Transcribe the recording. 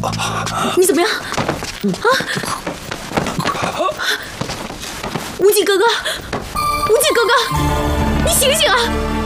你怎么样？啊！无忌哥哥，无忌哥哥，你醒醒啊！